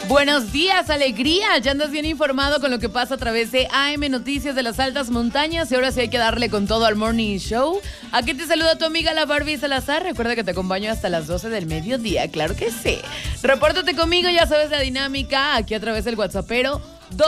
Buenos días, alegría. Ya andas bien informado con lo que pasa a través de AM Noticias de las Altas Montañas. Y ahora sí hay que darle con todo al Morning Show. Aquí te saluda tu amiga la Barbie Salazar. Recuerda que te acompaño hasta las 12 del mediodía. Claro que sí. Repórtate conmigo, ya sabes la dinámica. Aquí a través del WhatsAppero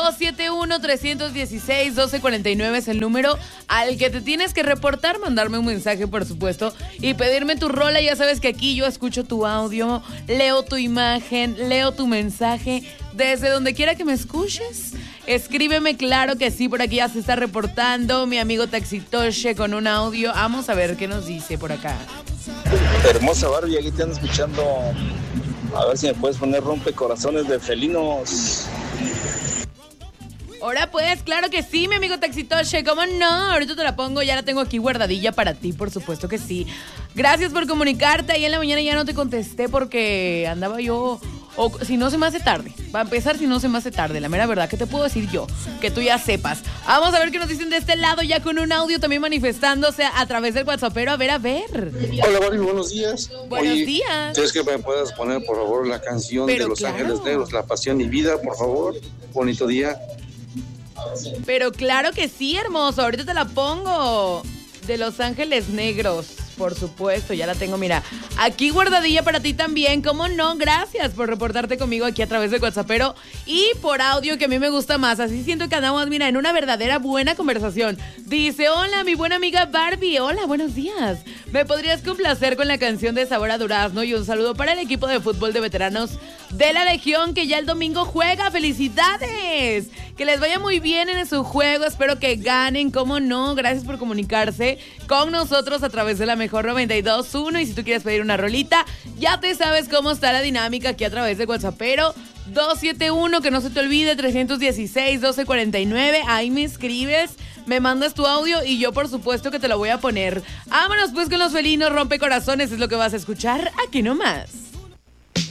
271-316-1249 es el número al que te tienes que reportar, mandarme un mensaje, por supuesto, y pedirme tu rola. Ya sabes que aquí yo escucho tu audio, leo tu imagen, leo tu mensaje, desde donde quiera que me escuches. Escríbeme, claro que sí, por aquí ya se está reportando mi amigo Taxitoche con un audio. Vamos a ver qué nos dice por acá. Hermosa Barbie, aquí te ando escuchando. A ver si me puedes poner Rompecorazones de Felinos. Ahora pues, claro que sí, mi amigo Taxitoche, ¿cómo no? Ahorita te la pongo, ya la tengo aquí guardadilla para ti, por supuesto que sí. Gracias por comunicarte, ahí en la mañana ya no te contesté porque andaba yo, o si no se me hace tarde, va a empezar si no se me hace tarde, la mera verdad, ¿qué te puedo decir yo? Que tú ya sepas. Vamos a ver qué nos dicen de este lado, ya con un audio también manifestándose a través del WhatsAppero, a ver. Hola Barbie, buenos días. Buenos días. ¿Quieres que me puedas poner por favor la canción Pero de Los claro. Ángeles Negros, La Pasión y Vida, por favor? Bonito día. Pero claro que sí, hermoso. Ahorita te la pongo. De Los Ángeles Negros, por supuesto, ya la tengo, mira, aquí guardadilla para ti también, ¿cómo no? Gracias por reportarte conmigo aquí a través de WhatsAppero y por audio, que a mí me gusta más, así siento que andamos, mira, en una verdadera buena conversación. Dice, hola, mi buena amiga Barbie, hola, buenos días. ¿Me podrías complacer con la canción de Sabor a Durazno? Y un saludo para el equipo de fútbol de veteranos de la Legión, que ya el domingo juega. ¡Felicidades! Que les vaya muy bien en su juego, espero que ganen, ¿cómo no? Gracias por comunicarse con nosotros a través de la mejor 92.1, y si tú quieres pedir una rolita, ya te sabes cómo está la dinámica aquí a través de WhatsAppero 271, que no se te olvide, 316-1249, ahí me escribes, me mandas tu audio y yo por supuesto que te lo voy a poner. Vámonos pues con los felinos rompecorazones, es lo que vas a escuchar aquí nomás.